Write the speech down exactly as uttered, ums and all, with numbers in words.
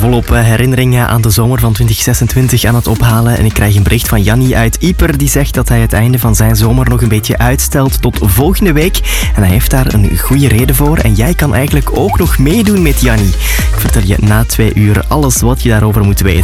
volop herinneringen aan de zomer van twintig zesentwintig aan het ophalen. En ik krijg een bericht van Jannie uit Ieper. Die zegt dat hij het einde van zijn zomer nog een beetje uitstelt tot volgende week. En hij heeft daar een goede reden voor. En jij kan eigenlijk ook nog meedoen met Jannie. Ik vertel je na twee uur alles wat je daarover moet weten.